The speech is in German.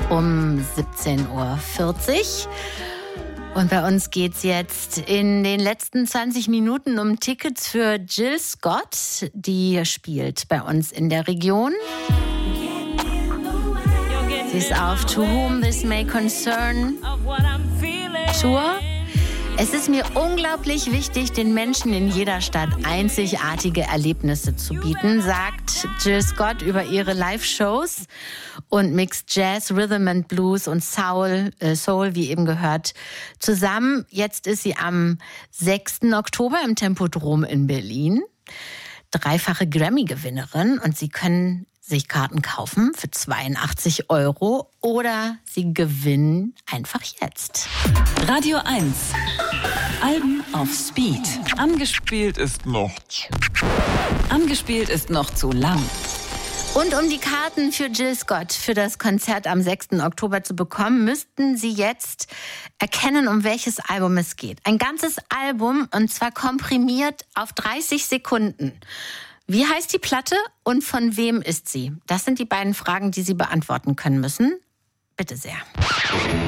um 17:40 Uhr. Und bei uns geht's jetzt in den letzten 20 Minuten um Tickets für Jill Scott. Die spielt bei uns in der Region. Sie ist auf To Whom This May Concern Tour. Es ist mir unglaublich wichtig, den Menschen in jeder Stadt einzigartige Erlebnisse zu bieten, sagt Jill Scott über ihre Live-Shows und mixt Jazz, Rhythm and Blues und Soul, wie eben gehört, zusammen. Jetzt ist sie am 6. Oktober im Tempodrom in Berlin. Dreifache Grammy-Gewinnerin und Sie können sich Karten kaufen für 82 € oder Sie gewinnen einfach jetzt. Radio 1. Alben auf Speed. Angespielt ist noch zu lang. Und um die Karten für Jill Scott für das Konzert am 6. Oktober zu bekommen, müssten Sie jetzt erkennen, um welches Album es geht. Ein ganzes Album, und zwar komprimiert auf 30 Sekunden. Wie heißt die Platte und von wem ist sie? Das sind die beiden Fragen, die Sie beantworten können müssen. Bitte sehr.